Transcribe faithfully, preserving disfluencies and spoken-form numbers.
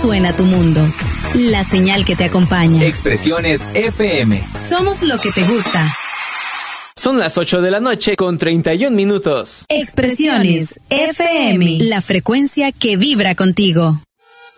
suena tu mundo. La señal que te acompaña. Expresiones F M. Somos lo que te gusta. Son las ocho de la noche con treinta y un minutos. Expresiones F M. La frecuencia que vibra contigo.